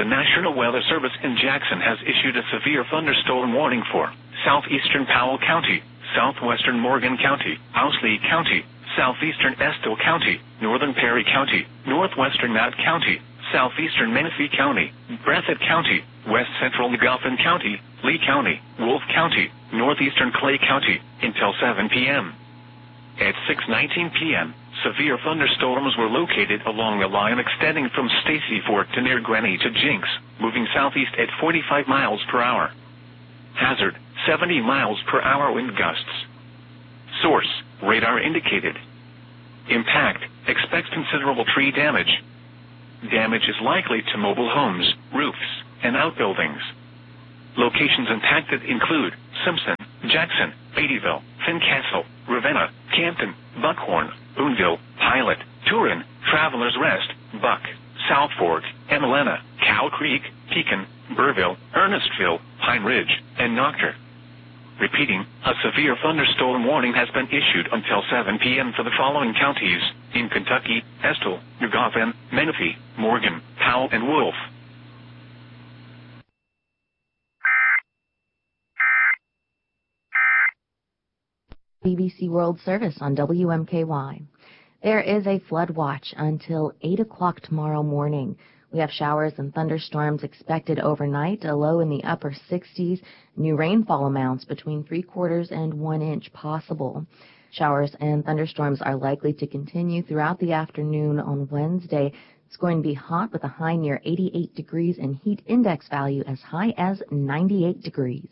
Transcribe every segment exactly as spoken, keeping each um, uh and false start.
The National Weather Service in Jackson has issued a severe thunderstorm warning for southeastern Powell County, southwestern Morgan County, Owsley County, southeastern Estill County, northern Perry County, northwestern Knott County, southeastern Menifee County, Breathitt County, west central Magoffin County, Lee County, Wolfe County, northeastern Clay County, until seven p m At six nineteen p m, severe thunderstorms were located along the line extending from Stacy Fort to near Granny to Jinx, moving southeast at forty-five miles per hour. Hazard, seventy miles per hour wind gusts. Source, radar indicated. Impact, expects considerable tree damage. Damage is likely to mobile homes, roofs, and outbuildings. Locations impacted include Simpson, Jackson, Beattyville, Fincastle, Ravenna, Campton, Buckhorn, Boonville, Pilot, Turin, Travelers Rest, Buck, South Fork, Emelena, Cow Creek, Pekin, Burville, Ernestville, Pine Ridge, and Noctor. Repeating, a severe thunderstorm warning has been issued until seven p m for the following counties in Kentucky: Estill, Magoffin, Menifee, Morgan, Powell, and Wolfe. B B C World Service on W M K Y. There is a flood watch until eight o'clock tomorrow morning. We have showers and thunderstorms expected overnight, a low in the upper sixties, new rainfall amounts between three quarters and one inch possible. Showers and thunderstorms are likely to continue throughout the afternoon on Wednesday. It's going to be hot with a high near eighty-eight degrees and heat index value as high as ninety-eight degrees.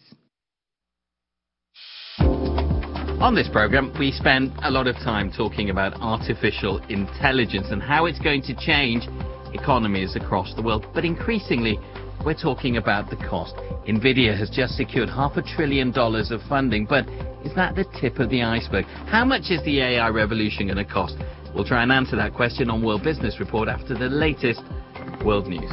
On this program, we spend a lot of time talking about artificial intelligence and how it's going to change economies across the world. But increasingly, we're talking about the cost. NVIDIA has just secured half a trillion dollars of funding, but is that the tip of the iceberg? How much is the A I revolution going to cost? We'll try and answer that question on World Business Report after the latest world news.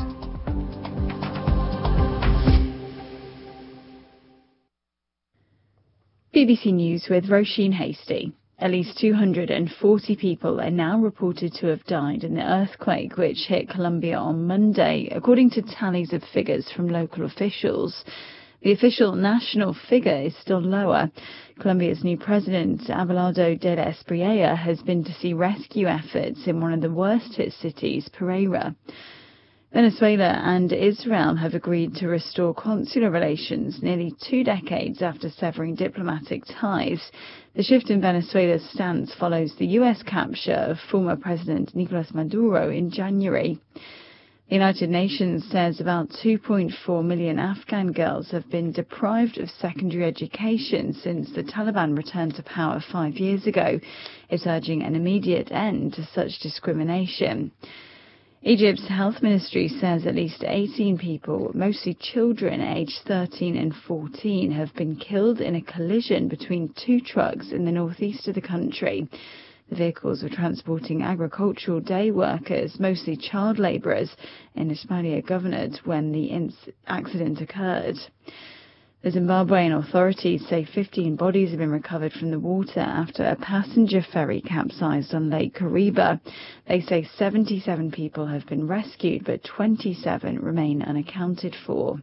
B B C News with Roisin Hasty. At least two hundred forty people are now reported to have died in the earthquake which hit Colombia on Monday, according to tallies of figures from local officials. The official national figure is still lower. Colombia's new president, Abelardo de la Espriella, has been to see rescue efforts in one of the worst-hit cities, Pereira. Venezuela and Israel have agreed to restore consular relations nearly two decades after severing diplomatic ties. The shift in Venezuela's stance follows the U S capture of former President Nicolas Maduro in January. The United Nations says about two point four million Afghan girls have been deprived of secondary education since the Taliban returned to power five years ago. It's urging an immediate end to such discrimination. Egypt's health ministry says at least eighteen people, mostly children aged thirteen and fourteen, have been killed in a collision between two trucks in the northeast of the country. The vehicles were transporting agricultural day workers, mostly child labourers, in Ismailia Governorate when the accident occurred. The Zimbabwean authorities say fifteen bodies have been recovered from the water after a passenger ferry capsized on Lake Kariba. They say seventy-seven people have been rescued, but twenty-seven remain unaccounted for.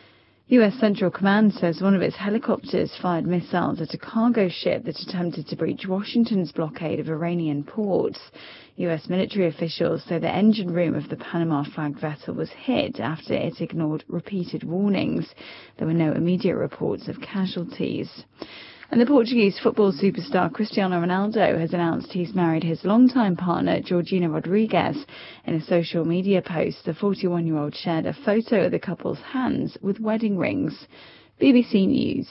U S Central Command says one of its helicopters fired missiles at a cargo ship that attempted to breach Washington's blockade of Iranian ports. U S military officials say the engine room of the Panama-flagged vessel was hit after it ignored repeated warnings. There were no immediate reports of casualties. And the Portuguese football superstar Cristiano Ronaldo has announced he's married his longtime partner Georgina Rodriguez. In a social media post, the forty-one-year-old shared a photo of the couple's hands with wedding rings. B B C News.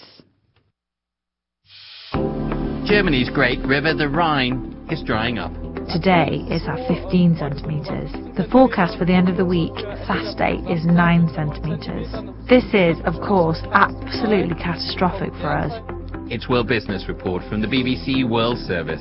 Germany's great river, the Rhine, is drying up. Today it's at fifteen centimetres. The forecast for the end of the week, Saturday, is nine centimetres. This is, of course, absolutely catastrophic for us. It's World Business Report from the B B C World Service.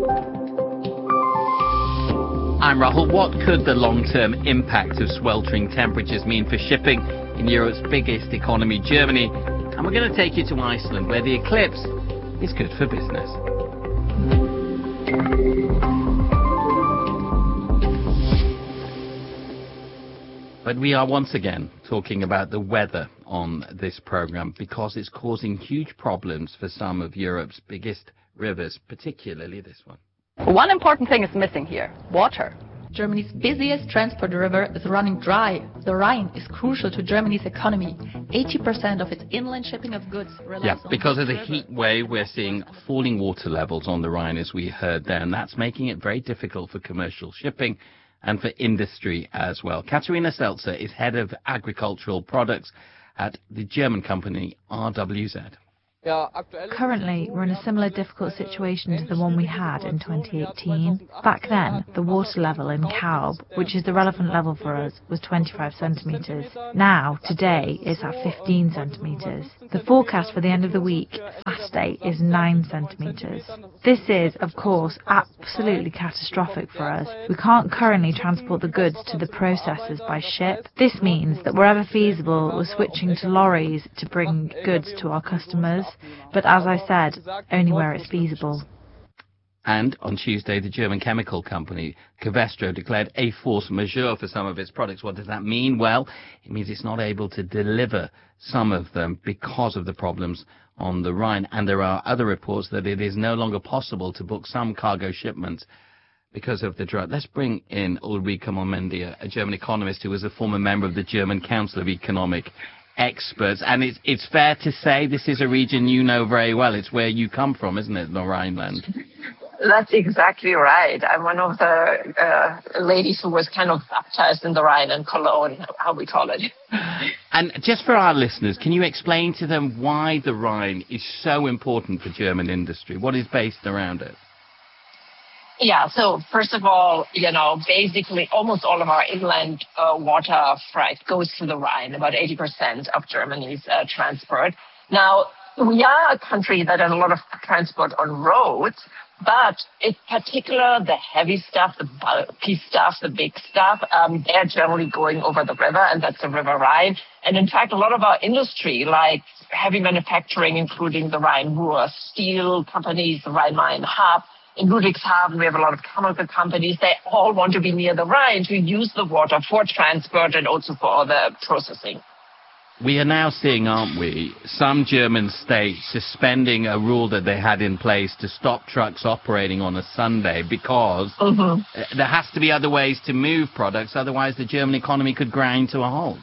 I'm Rahul. What could the long-term impact of sweltering temperatures mean for shipping in Europe's biggest economy, Germany? And we're going to take you to Iceland, where the eclipse is good for business. But we are once again talking about the weather on this program because it's causing huge problems for some of Europe's biggest rivers, particularly this one. One important thing is missing here: water. Germany's busiest transport river is running dry. The Rhine is crucial to Germany's economy. eighty percent of its inland shipping of goods relies yeah, on because of the river. heat wave, we're seeing falling water levels on the Rhine, as we heard there, and that's making it very difficult for commercial shipping and for industry as well. Katharina Seltzer is head of agricultural products at the German company R W Z. Currently, we're in a similar difficult situation to the one we had in twenty eighteen. Back then, the water level in Calbe, which is the relevant level for us, was twenty-five centimetres. Now, today, it's at fifteen centimetres. The forecast for the end of the week, Saturday, is nine centimetres. This is, of course, absolutely catastrophic for us. We can't currently transport the goods to the processors by ship. This means that wherever feasible, we're switching to lorries to bring goods to our customers. But as I said, only where it's feasible. And on Tuesday, the German chemical company Covestro declared a force majeure for some of its products. What does that mean? Well, it means it's not able to deliver some of them because of the problems on the Rhine. And there are other reports that it is no longer possible to book some cargo shipments because of the drought. Let's bring in Ulrike Mommendier, a German economist who was a former member of the German Council of Economic Experts. And it's it's fair to say this is a region you know very well. It's where you come from, isn't it, the Rhineland? That's exactly right. I'm one of the uh, ladies who was kind of baptized in the Rhine and Cologne, how we call it. And just for our listeners, can you explain to them why the Rhine is so important for German industry? What is based around it? Yeah, so first of all, you know, basically almost all of our inland uh, water freight goes through the Rhine, about eighty percent of Germany's uh, transport. Now, we are a country that has a lot of transport on roads, but in particular, the heavy stuff, the bulky stuff, the big stuff, um, they're generally going over the river, and that's the River Rhine. And in fact, a lot of our industry, like heavy manufacturing, including the Rhine-Ruhr steel companies, the Rhine-Main hub, in Ludwigshafen, we have a lot of chemical companies. They all want to be near the Rhine to use the water for transport and also for all the processing. We are now seeing, aren't we, some German states suspending a rule that they had in place to stop trucks operating on a Sunday because mm-hmm. there has to be other ways to move products, otherwise the German economy could grind to a halt.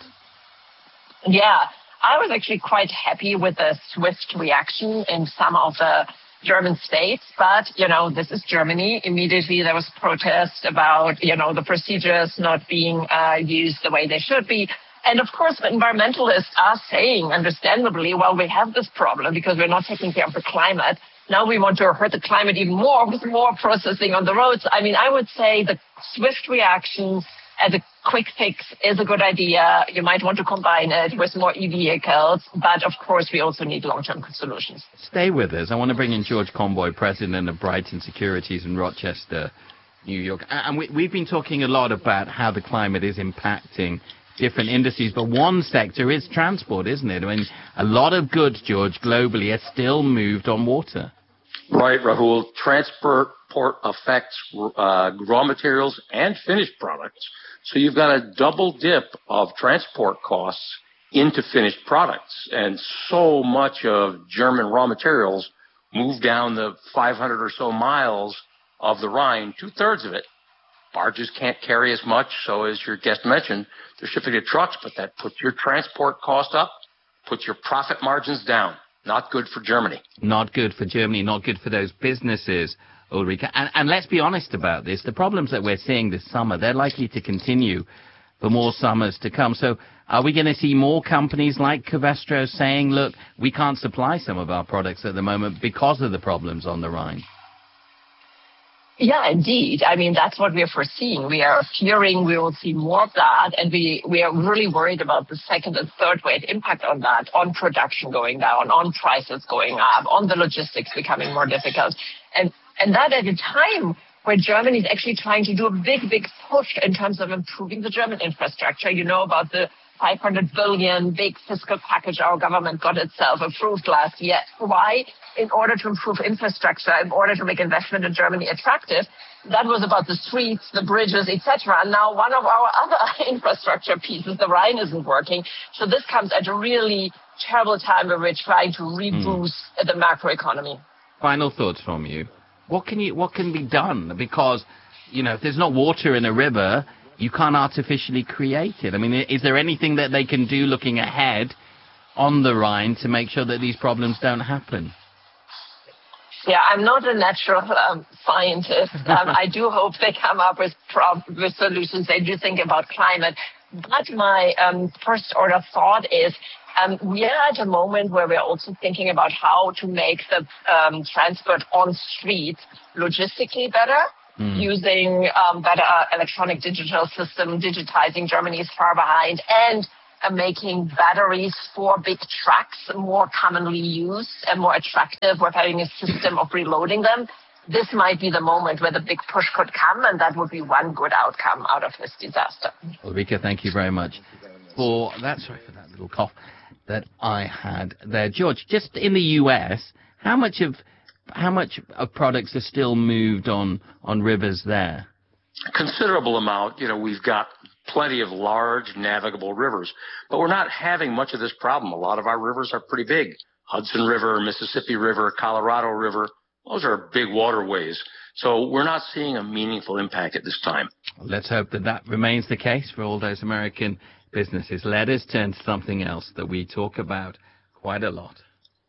Yeah, I was actually quite happy with the swift reaction in some of the German states, but, you know, this is Germany. Immediately there was protest about, you know, the procedures not being uh, used the way they should be. And of course, the environmentalists are saying, understandably, well, we have this problem because we're not taking care of the climate. Now we want to hurt the climate even more with more processing on the roads. I mean, I would say the swift reaction as a quick fix is a good idea. You might want to combine it with more E vehicles, but of course we also need long-term solutions. Stay with us. I want to bring in George Conboy, president of Brighton Securities in Rochester, New York. And we, we've been talking a lot about how the climate is impacting different industries, but one sector is transport, isn't it? I mean, a lot of goods, George, globally are still moved on water. Right, Rahul. Transport affects uh, raw materials and finished products. So you've got a double dip of transport costs into finished products. And so much of German raw materials move down the five hundred or so miles of the Rhine, two-thirds of it. Barges can't carry as much, so as your guest mentioned, they're shipping to trucks, but that puts your transport cost up, puts your profit margins down. Not good for Germany. Not good for Germany, not good for those businesses, Ulrike. And, and let's be honest about this. The problems that we're seeing this summer, they're likely to continue for more summers to come. So are we going to see more companies like Covestro saying, look, we can't supply some of our products at the moment because of the problems on the Rhine? Yeah, indeed. I mean, that's what we are foreseeing. We are fearing we will see more of that, and we, we are really worried about the second and third wave impact on that, on production going down, on prices going up, on the logistics becoming more difficult. And, and that at a time where Germany is actually trying to do a big, big push in terms of improving the German infrastructure. You know about the five hundred billion big fiscal package our government got itself approved last year. Why? In order to improve infrastructure, in order to make investment in Germany attractive. That was about the streets, the bridges, et cetera. And now one of our other infrastructure pieces, the Rhine, isn't working. So this comes at a really terrible time where we're trying to reboost mm. the macroeconomy. Final thoughts from you. What can you, what can be done? Because, you know, if there's not water in a river, you can't artificially create it. I mean, is there anything that they can do looking ahead on the Rhine to make sure that these problems don't happen? Yeah, I'm not a natural um, scientist. Um, I do hope they come up with, prob- with solutions. They do think about climate. But my um, first order thought is um, we are at a moment where we're also thinking about how to make the um, transport on streets logistically better, mm. using um, better electronic digital system. Digitizing Germany is far behind, and Uh, making batteries for big trucks more commonly used and more attractive with having a system of reloading them. This might be the moment where the big push could come, and that would be one good outcome out of this disaster. Ulrike, thank you very much for that. Sorry for that little cough that I had there. George, just in the U S, how much of how much of products are still moved on, on rivers there? Considerable amount. You know, we've got plenty of large navigable rivers, but we're not having much of this problem. A lot of our rivers are pretty big. Hudson River, Mississippi River, Colorado River, those are big waterways. So we're not seeing a meaningful impact at this time. Let's hope that that remains the case for all those American businesses. Let us turn to something else that we talk about quite a lot.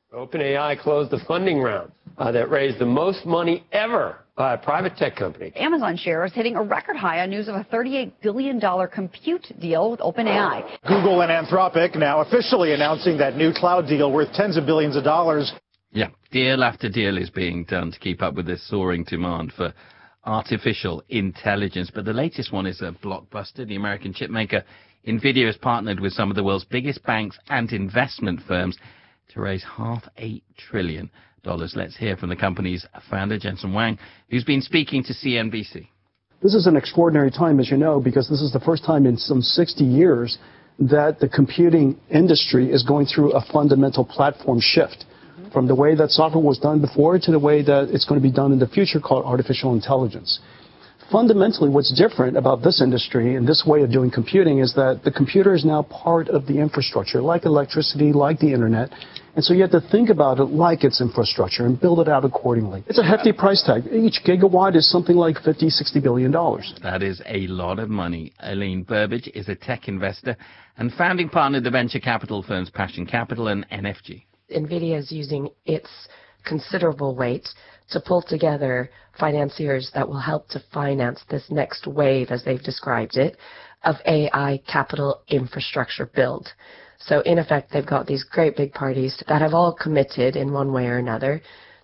OpenAI closed the funding round uh, that raised the most money ever by a private tech company. Amazon shares hitting a record high on news of a thirty-eight billion dollars compute deal with OpenAI. Google and Anthropic now officially announcing that new cloud deal worth tens of billions of dollars. Yeah, deal after deal is being done to keep up with this soaring demand for artificial intelligence. But the latest one is a blockbuster. The American chipmaker NVIDIA has partnered with some of the world's biggest banks and investment firms to raise half a trillion dollars. Let's hear from the company's founder, Jensen Huang, who's been speaking to C N B C. This is an extraordinary time, as you know, because this is the first time in some sixty years that the computing industry is going through a fundamental platform shift mm-hmm. from the way that software was done before to the way that it's going to be done in the future, called artificial intelligence. Fundamentally, what's different about this industry and this way of doing computing is that the computer is now part of the infrastructure, like electricity, like the internet. And so you have to think about it like it's infrastructure and build it out accordingly. It's a hefty price tag. Each gigawatt is something like fifty, sixty billion dollars. That is a lot of money. Eileen Burbidge is a tech investor and founding partner of the venture capital firms Passion Capital and N F G. NVIDIA is using its considerable weight to pull together financiers that will help to finance this next wave, as they've described it, of A I capital infrastructure build. So in effect, they've got these great big parties that have all committed in one way or another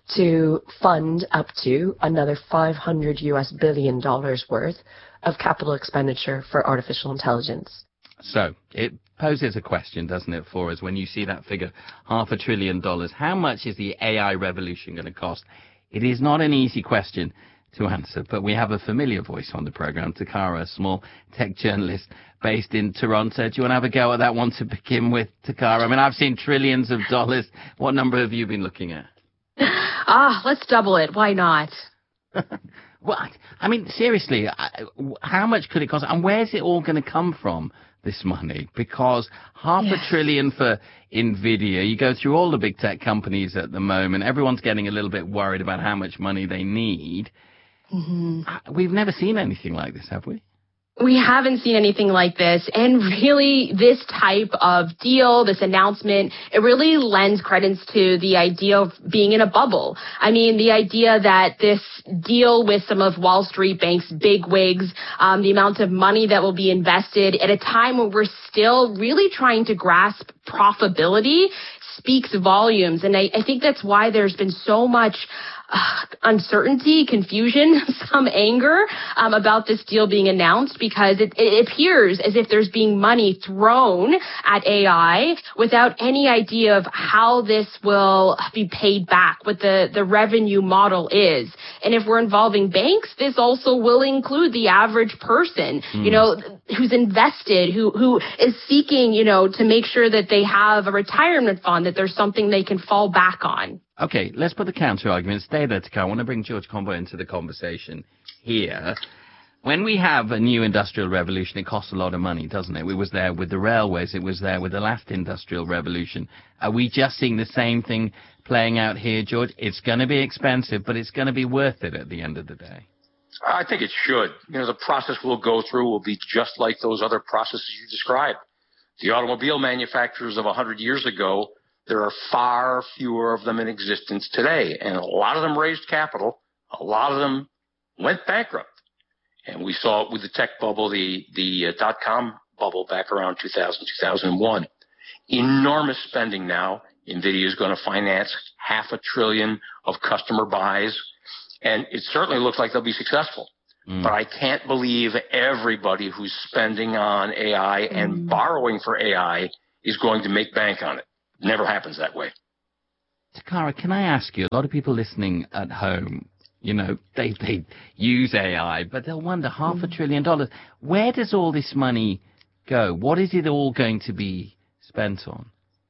to fund up to another five hundred U S billion dollars worth of capital expenditure for artificial intelligence. So it poses a question, doesn't it, for us, when you see that figure, half a trillion dollars. How much is the A I revolution going to cost? It is not an easy question to answer, but we have a familiar voice on the program, Takara, a small tech journalist based in Toronto. Do you want to have a go at that one to begin with, Takara? I mean, I've seen trillions of dollars. What number have you been looking at? Ah, let's double it. Why not? What? I mean, seriously, how much could it cost? And where's it all going to come from, this money? Because half yes. a trillion for NVIDIA, you go through all the big tech companies at the moment, everyone's getting a little bit worried about how much money they need. Mm-hmm. We've never seen anything like this, have we? We haven't seen anything like this. And really, this type of deal, this announcement, it really lends credence to the idea of being in a bubble. I mean, the idea that this deal with some of Wall Street Bank's bigwigs, um, the amount of money that will be invested at a time when we're still really trying to grasp profitability speaks volumes. And I, I think that's why there's been so much Uh, uncertainty, confusion, some anger um, about this deal being announced, because it, it appears as if there's being money thrown at A I without any idea of how this will be paid back, what the, the revenue model is. And if we're involving banks, this also will include the average person. Mm. You know, who's invested, who who is seeking, you know, to make sure that they have a retirement fund, that there's something they can fall back on. Okay, let's put the counter argument. Stay there, Takara. I want to bring George Combo into the conversation here. When we have a new industrial revolution, it costs a lot of money, doesn't it? It was there with the railways. It was there with the last industrial revolution. Are we just seeing the same thing playing out here, George? It's going to be expensive, but it's going to be worth it at the end of the day. I think it should. You know, the process we'll go through will be just like those other processes you described. The automobile manufacturers of one hundred years ago, there are far fewer of them in existence today. And a lot of them raised capital. A lot of them went bankrupt. And we saw it with the tech bubble, the, the uh, dot-com bubble back around two thousand, two thousand one. Enormous spending now. NVIDIA is going to finance half a trillion of customer buys. And it certainly looks like they'll be successful. Mm. But I can't believe everybody who's spending on A I and mm. borrowing for A I is going to make bank on it. Never happens that way. Takara, can I ask you, a lot of people listening at home, you know, they, they use A I, but they'll wonder, half a trillion dollars, where does all this money go? What is it all going to be spent on?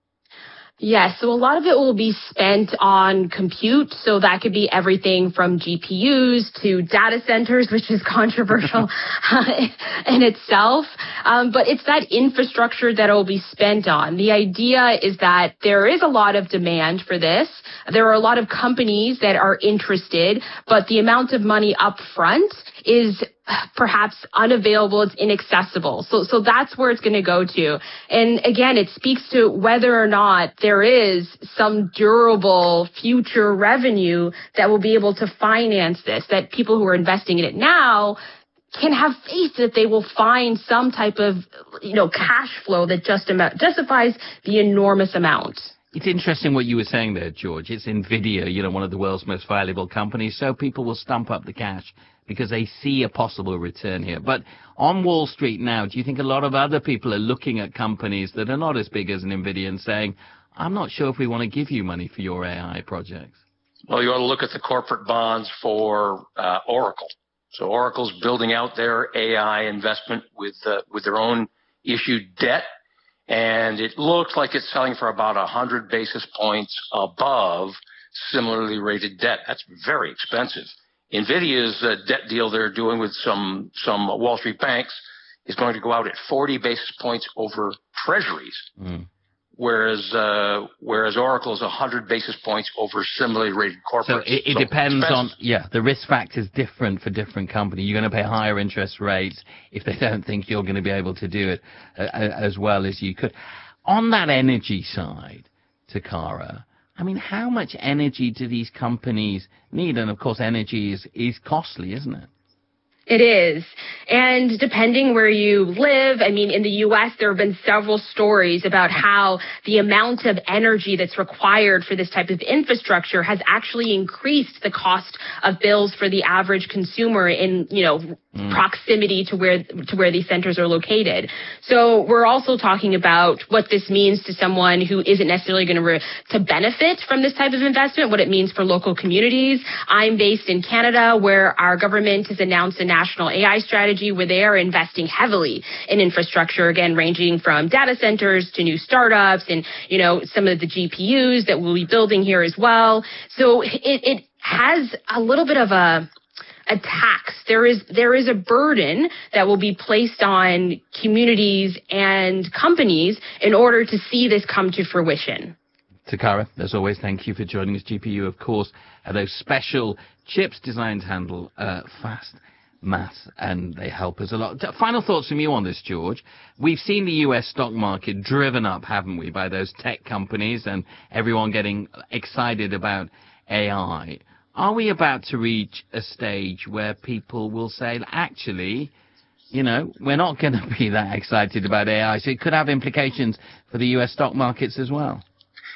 Yes, so a lot of it will be spent on compute. So that could be everything from G P Us to data centers, which is controversial in itself. Um, but it's that infrastructure that will be spent on. The idea is that there is a lot of demand for this. There are a lot of companies that are interested, but the amount of money up front is perhaps unavailable, it's inaccessible. So so that's where it's going to go to. And again, it speaks to whether or not there is some durable future revenue that will be able to finance this, that people who are investing in it now can have faith that they will find some type of, you know, cash flow that just amount, justifies the enormous amount. It's interesting what you were saying there, George. It's NVIDIA, you know, one of the world's most valuable companies, so people will stump up the cash because they see a possible return here. But on Wall Street now, do you think a lot of other people are looking at companies that are not as big as NVIDIA and saying, I'm not sure if we want to give you money for your A I projects? Well, you ought to look at the corporate bonds for uh, Oracle. So Oracle's building out their A I investment with uh, with their own issued debt. And it looks like it's selling for about one hundred basis points above similarly rated debt. That's very expensive. NVIDIA's uh, debt deal they're doing with some some Wall Street banks is going to go out at forty basis points over treasuries, mm. whereas uh, whereas Oracle's one hundred basis points over similarly rated corporates. So it, it so depends expensive. on, yeah, the risk factor is different for different companies. You're going to pay higher interest rates if they don't think you're going to be able to do it uh, as well as you could. On that energy side, Takara, I mean, how much energy do these companies need? And, of course, energy is, is costly, isn't it? It is. And depending where you live, I mean, in the U S, there have been several stories about how the amount of energy that's required for this type of infrastructure has actually increased the cost of bills for the average consumer in, you know, mm. proximity to where to where these centers are located. So we're also talking about what this means to someone who isn't necessarily going to re- to benefit from this type of investment, what it means for local communities. I'm based in Canada, where our government has announced a national A I strategy where they are investing heavily in infrastructure, again, ranging from data centers to new startups and, you know, some of the G P Us that we'll be building here as well. So it, it has a little bit of a a tax. There is there is a burden that will be placed on communities and companies in order to see this come to fruition. Takara, as always, thank you for joining us. G P U, of course, are those special chips designed to handle uh, fast math, and they help us a lot. Final thoughts from you on this, George. We've seen the U S stock market driven up, haven't we, by those tech companies and everyone getting excited about A I. Are we about to reach a stage where people will say, actually, you know, we're not going to be that excited about A I, so it could have implications for the U S stock markets as well?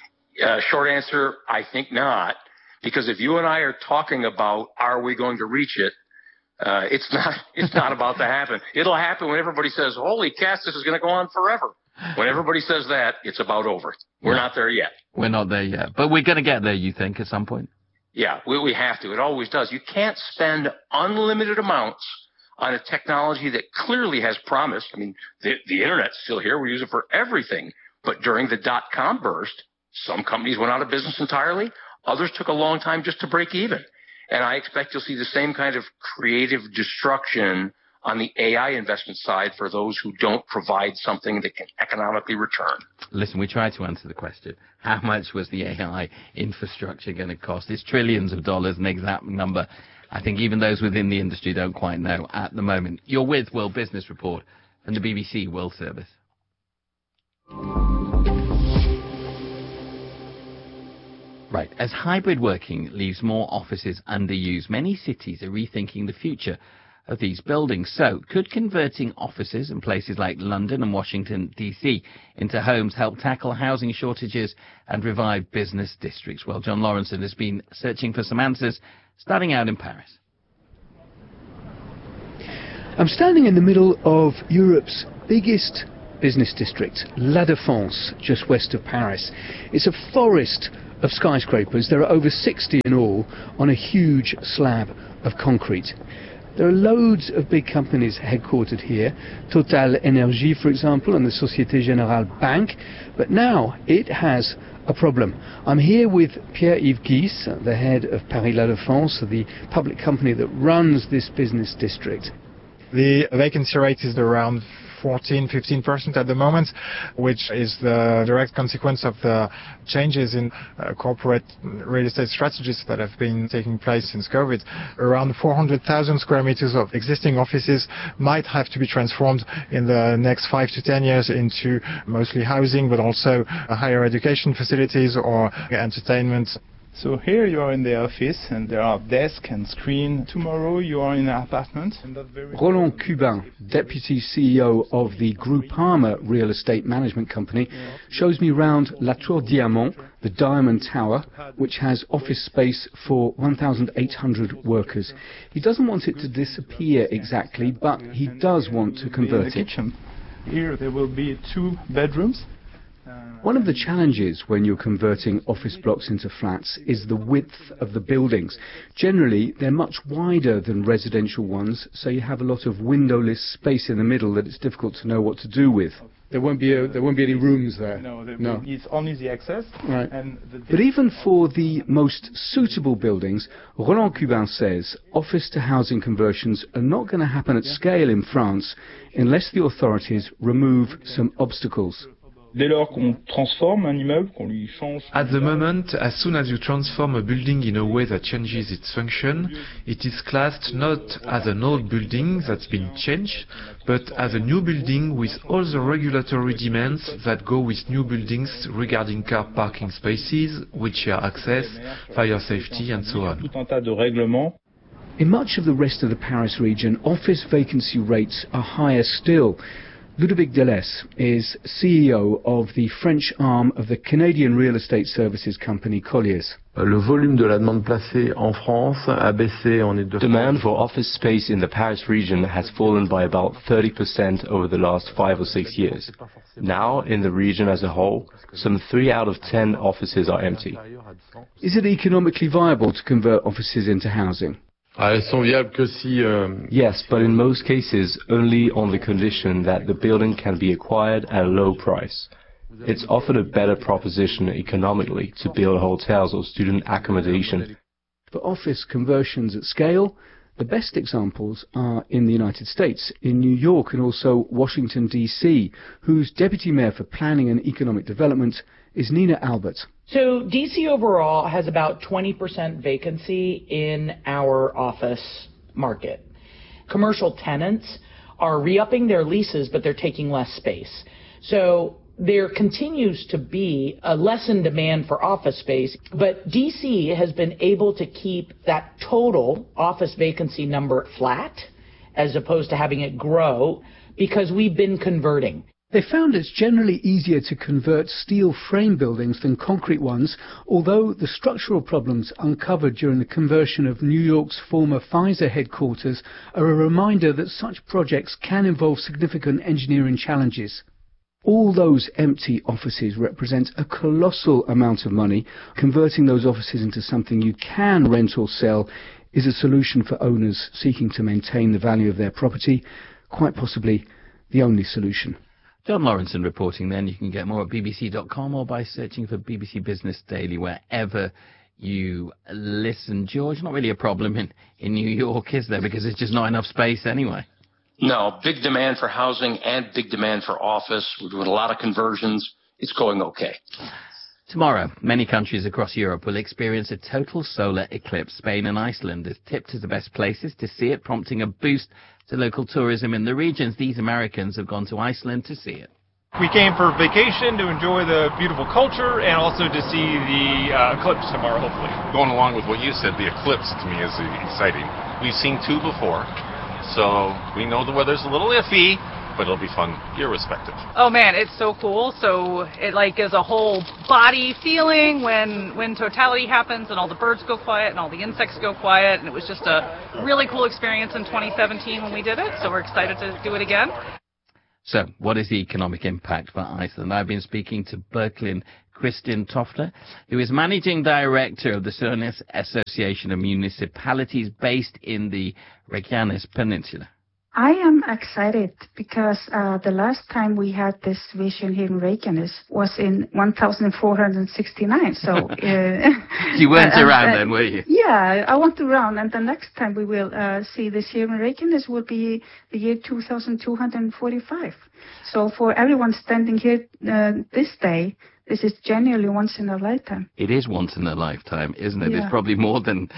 Uh, short answer, I think not. Because if you and I are talking about, are we going to reach it, Uh, it's not, it's not about to happen. It'll happen when everybody says, holy cats, this is going to go on forever. When everybody says that, it's about over. We're yeah. not there yet. We're not there yet. But we're going to get there, you think, at some point? Yeah, we, we have to. It always does. You can't spend unlimited amounts on a technology that clearly has promise. I mean, the, the Internet's still here. We use it for everything. But during the dot-com burst, some companies went out of business entirely. Others took a long time just to break even. And I expect you'll see the same kind of creative destruction on the A I investment side for those who don't provide something that can economically return. Listen, we tried to answer the question. How much was the A I infrastructure going to cost? It's trillions of dollars, an exact number. I think even those within the industry don't quite know at the moment. You're with World Business Report and the B B C World Service. Right, as hybrid working leaves more offices underused, many cities are rethinking the future of these buildings. So, could converting offices in places like London and Washington, D C into homes help tackle housing shortages and revive business districts? Well, John Lawrenson has been searching for some answers, starting out in Paris. I'm standing in the middle of Europe's biggest business district, La Défense, just west of Paris. It's a forest of skyscrapers. There are over sixty in all on a huge slab of concrete. There are loads of big companies headquartered here, Total Energy, for example, and the Société Générale Bank, but now it has a problem. I'm here with Pierre-Yves Guisse, the head of Paris La Défense, the public company that runs this business district. The vacancy rate is around fourteen to fifteen percent at the moment, which is the direct consequence of the changes in uh, corporate real estate strategies that have been taking place since COVID. Around four hundred thousand square meters of existing offices might have to be transformed in the next five to ten years into mostly housing, but also uh, higher education facilities or entertainment. So here you are in the office and there are desks and screen. Tomorrow you are in an apartment. Roland Cubin, Deputy C E O of the Groupama Real Estate Management Company, shows me round La Tour Diamant, the Diamond Tower, which has office space for one thousand eight hundred workers. He doesn't want it to disappear exactly, but he does want to convert it. Here there will be two bedrooms. One of the challenges when you're converting office blocks into flats is the width of the buildings. Generally, they're much wider than residential ones, so you have a lot of windowless space in the middle that it's difficult to know what to do with. There won't be a, there won't be any rooms there. No, there no. It's only the access. Right. And the but even for the most suitable buildings, Roland Cubin says office to housing conversions are not going to happen at scale in France unless the authorities remove some obstacles. At the moment, as soon as you transform a building in a way that changes its function, it is classed not as an old building that's been changed, but as a new building with all the regulatory demands that go with new buildings regarding car parking spaces, wheelchair access, fire safety, and so on. In much of the rest of the Paris region, office vacancy rates are higher still. Ludovic Delesse is C E O of the French arm of the Canadian real estate services company Colliers. Le volume de la demande placée en France a baissé en Île-de-France. Demand for office space in the Paris region has fallen by about thirty percent over the last five or six years. Now, in the region as a whole, some three out of ten offices are empty. Is it economically viable to convert offices into housing? Yes, but in most cases, only on the condition that the building can be acquired at a low price. It's often a better proposition economically to build hotels or student accommodation. For office conversions at scale, the best examples are in the United States, in New York and also Washington, D C, whose Deputy Mayor for Planning and Economic Development is Nina Albert. So D C overall has about twenty percent vacancy in our office market. Commercial tenants are re-upping their leases, but they're taking less space. So there continues to be a lessened demand for office space, but D C has been able to keep that total office vacancy number flat as opposed to having it grow because we've been converting. They found it's generally easier to convert steel frame buildings than concrete ones, although the structural problems uncovered during the conversion of New York's former Pfizer headquarters are a reminder that such projects can involve significant engineering challenges. All those empty offices represent a colossal amount of money. Converting those offices into something you can rent or sell is a solution for owners seeking to maintain the value of their property, quite possibly the only solution. John Lawrenson reporting then. You can get more at b b c dot com or by searching for B B C Business Daily wherever you listen. George, not really a problem in, in New York, is there? Because there's just not enough space anyway. No, big demand for housing and big demand for office. We're doing a lot of conversions. It's going okay. Tomorrow, many countries across Europe will experience a total solar eclipse. Spain and Iceland is tipped as the best places to see it, prompting a boost to local tourism in the regions. These Americans have gone to Iceland to see it. We came for vacation to enjoy the beautiful culture and also to see the uh, eclipse tomorrow, hopefully. Going along with what you said, the eclipse to me is exciting. We've seen two before, so we know the weather's a little iffy, but it'll be fun irrespective. Oh man, it's so cool. So it like is a whole body feeling when when totality happens and all the birds go quiet and all the insects go quiet, and it was just a really cool experience in twenty seventeen when we did it, so we're excited to do it again. So what is the economic impact for Iceland? I've been speaking to Berklin Kristin Tofter, who is Managing Director of the Suðurnes Association of Municipalities based in the Reykjanes Peninsula. I am excited because uh, the last time we had this vision here in Reykjanes was in one thousand four hundred sixty-nine. So uh, you weren't uh, around uh, then, were you? Yeah, I went around, and the next time we will uh, see this here in Reykjanes will be the year two thousand two hundred forty-five. So for everyone standing here uh, this day, this is genuinely once in a lifetime. It is once in a lifetime, isn't it? Yeah. It's probably more than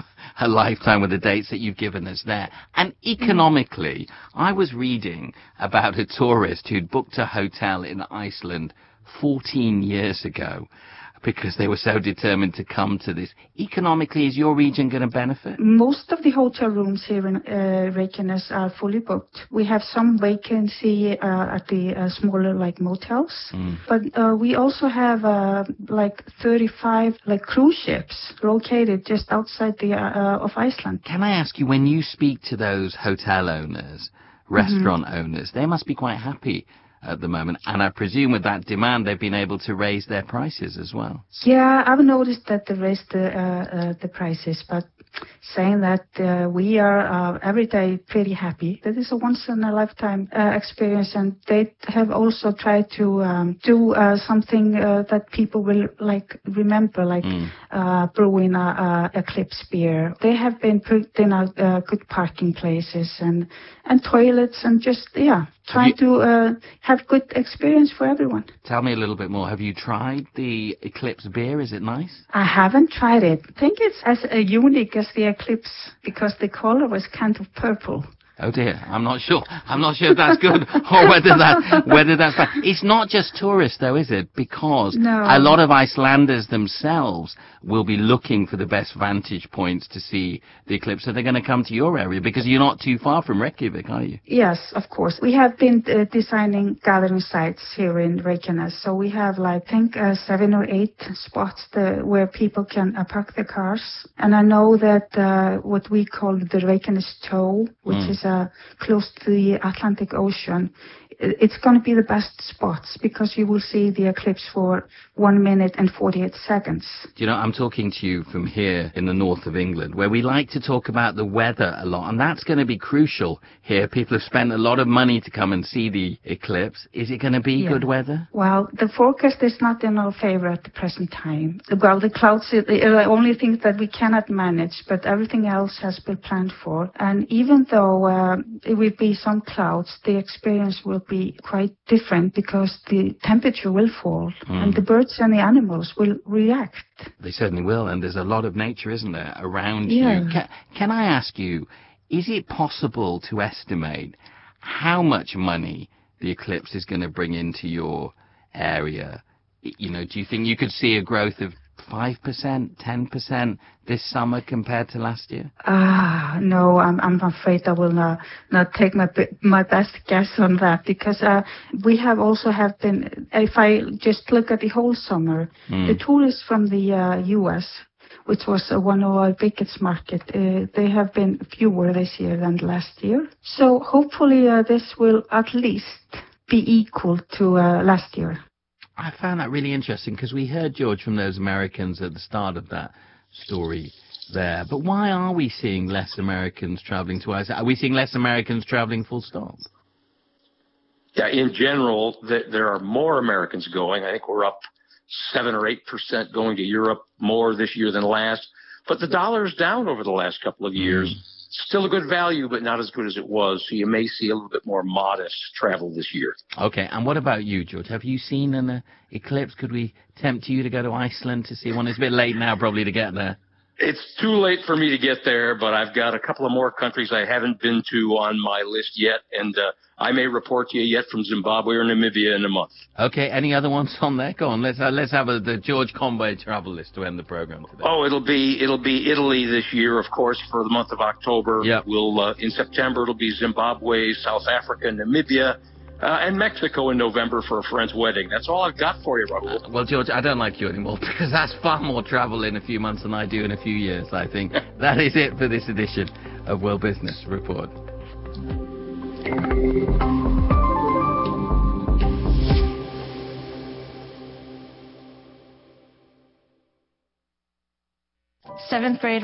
a lifetime with the dates that you've given us there. And economically, I was reading about a tourist who'd booked a hotel in Iceland fourteen years ago because they were so determined to come to this. Economically, is your region going to benefit? Most of the hotel rooms here in uh, Reykjanes are fully booked. We have some vacancy uh, at the uh, smaller like motels, mm. but uh, we also have uh, like thirty-five like cruise ships located just outside the uh, of Iceland. Can I ask you, when you speak to those hotel owners, restaurant mm-hmm. owners, they must be quite happy at the moment, and I presume with that demand they've been able to raise their prices as well. Yeah, I've noticed that they raised the uh, uh, the prices, but saying that uh, we are uh, every day pretty happy. That is a once in a lifetime uh, experience, and they have also tried to um, do uh, something uh, that people will like remember, like mm. uh, brewing a, a eclipse beer. They have been putting out uh, good parking places and and toilets and just yeah. Trying you, to uh, have good experience for everyone. Tell me a little bit more. Have you tried the Eclipse beer? Is it nice? I haven't tried it. I think it's as uh, unique as the Eclipse because the color was kind of purple. Oh dear, I'm not sure. I'm not sure if that's good or whether that whether that's bad. It's not just tourists though, is it? Because no. a lot of Icelanders themselves will be looking for the best vantage points to see the eclipse. So they're going to come to your area because you're not too far from Reykjavik, are you? Yes, of course. We have been uh, designing gathering sites here in Reykjanes. So we have like, I think, uh, seven or eight spots the, where people can uh, park their cars. And I know that uh, what we call the Reykjanes Toe, which mm. is Uh, close to the Atlantic Ocean, it's going to be the best spots because you will see the eclipse for one minute and forty-eight seconds. Do you know, I'm talking to you from here in the north of England, where we like to talk about the weather a lot, and that's going to be crucial here. People have spent a lot of money to come and see the eclipse. Is it going to be yeah. good weather? Well, the forecast is not in our favor at the present time. Well, the clouds are the only thing that we cannot manage, but everything else has been planned for. And even though uh, it will be some clouds, the experience will be quite different because the temperature will fall mm. and the birds and the animals will react. They certainly will, and there's a lot of nature, isn't there, around yeah. you. Can, can I ask you, is it possible to estimate how much money the eclipse is going to bring into your area? You know, do you think you could see a growth of five percent, ten percent this summer compared to last year? Ah, no, I'm I'm afraid I will not not take my my best guess on that because uh, we have also have been. If I just look at the whole summer, mm. the tourists from the uh, U S, which was uh, one of our biggest market, uh, they have been fewer this year than last year. So hopefully uh, this will at least be equal to uh, last year. I found that really interesting because we heard, George, from those Americans at the start of that story there. But why are we seeing less Americans traveling to us? Are we seeing less Americans traveling full stop? Yeah, in general, th- there are more Americans going. I think we're up seven or eight percent going to Europe more this year than last. But the dollar's down over the last couple of years. Mm. Still a good value, but not as good as it was. So you may see a little bit more modest travel this year. Okay, and what about you, George? Have you seen an uh, eclipse? Could we tempt you to go to Iceland to see one? It's a bit late now probably to get there. It's too late for me to get there, but I've got a couple of more countries I haven't been to on my list yet, and uh, I may report to you yet from Zimbabwe or Namibia in a month. Okay, any other ones on there? Go on, let's uh, let's have a, the George Conway travel list to end the program today. Oh, it'll be it'll be Italy this year, of course, for the month of October. Yep. We'll uh, in September it'll be Zimbabwe, South Africa, Namibia. Uh, and Mexico in November for a friend's wedding. That's all I've got for you, Rahul. Uh, well, George, I don't like you anymore because that's far more travel in a few months than I do in a few years, I think. That is it for this edition of World Business Report. Seventh grade